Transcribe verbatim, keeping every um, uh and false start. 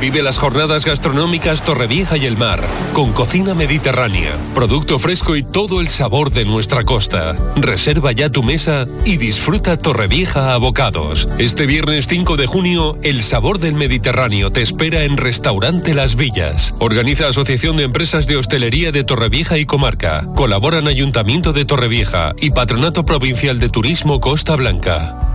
Vive las jornadas gastronómicas Torrevieja y el Mar, con cocina mediterránea, producto fresco y todo el sabor de nuestra costa. Reserva ya tu mesa y disfruta Torrevieja a bocados. Este viernes cinco de junio, el sabor del Mediterráneo te espera en Restaurante Las Villas. Organiza Asociación de Empresas de Hostelería de Torrevieja y Comarca. Colaboran Ayuntamiento de Torrevieja y Patronato Provincial de Turismo Costa Blanca.